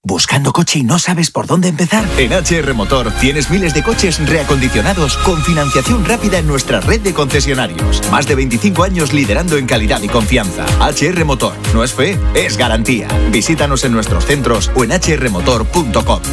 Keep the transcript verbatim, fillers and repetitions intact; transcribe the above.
¿Buscando coche y no sabes por dónde empezar? En H R Motor tienes miles de coches reacondicionados con financiación rápida en nuestra red de concesionarios. Más de veinticinco años liderando en calidad y confianza. H R Motor. No es fe, es garantía. Visítanos en nuestros centros o en h r motor punto com.